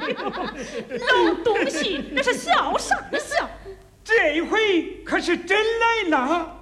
老东西，那是笑啥笑？ 这一回可是真来了。